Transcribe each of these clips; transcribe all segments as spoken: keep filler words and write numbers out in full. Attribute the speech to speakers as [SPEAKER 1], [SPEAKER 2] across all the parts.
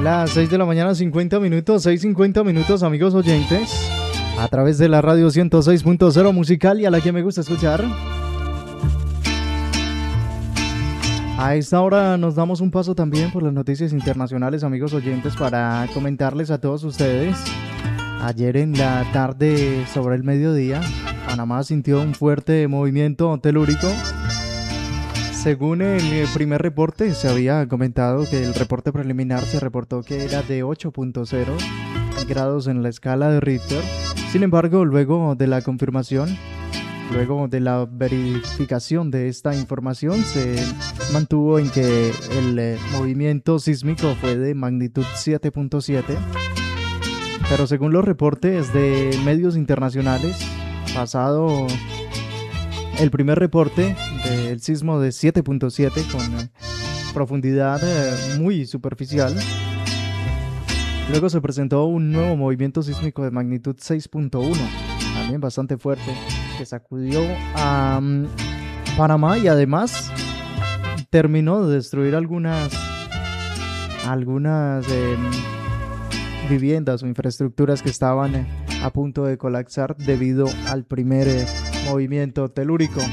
[SPEAKER 1] Las seis de la mañana, cincuenta minutos, seis cincuenta minutos, amigos oyentes, a través de la radio ciento seis punto cero musical y a la que me gusta escuchar. A esta hora nos damos un paso también por las noticias internacionales, amigos oyentes, para comentarles a todos ustedes. Ayer en la tarde, sobre el mediodía, Panamá sintió un fuerte movimiento telúrico. Según el primer reporte, se había comentado que el reporte preliminar se reportó que era de ocho punto cero grados en la escala de Richter. Sin embargo, luego de la confirmación, luego de la verificación de esta información, se mantuvo en que el eh, movimiento sísmico fue de magnitud siete punto siete. Pero según los reportes de medios internacionales, pasado el primer reporte del sismo de siete punto siete con eh, profundidad eh, muy superficial, luego se presentó un nuevo movimiento sísmico de magnitud seis punto uno, también bastante fuerte, que sacudió a um, Panamá y además terminó de destruir algunas, algunas eh, viviendas o infraestructuras que estaban eh, a punto de colapsar debido al primer eh, movimiento telúrico.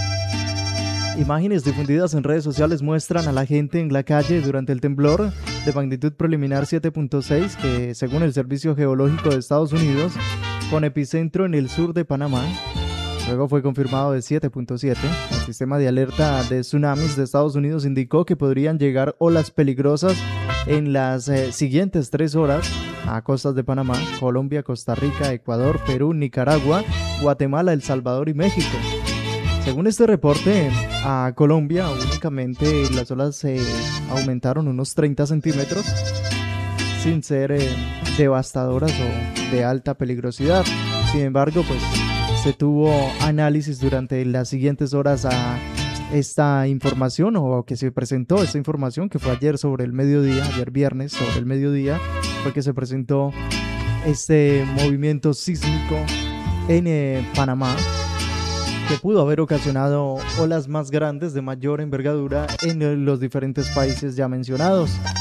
[SPEAKER 1] Imágenes difundidas en redes sociales muestran a la gente en la calle durante el temblor de magnitud preliminar siete punto seis, que según el Servicio Geológico de Estados Unidos, con epicentro en el sur de Panamá. Luego fue confirmado de siete punto siete. El sistema de alerta de tsunamis de Estados Unidos indicó que podrían llegar olas peligrosas en las eh, siguientes tres horas a costas de Panamá, Colombia, Costa Rica, Ecuador, Perú, Nicaragua, Guatemala, El Salvador y México. Según este reporte, a Colombia únicamente las olas eh, aumentaron unos treinta centímetros, sin ser eh, devastadoras o de alta peligrosidad. Sin embargo, pues se tuvo análisis durante las siguientes horas a esta información, o que se presentó esta información, que fue ayer sobre el mediodía, ayer viernes sobre el mediodía, fue que se presentó este movimiento sísmico en eh, Panamá, que pudo haber ocasionado olas más grandes de mayor envergadura en los diferentes países ya mencionados.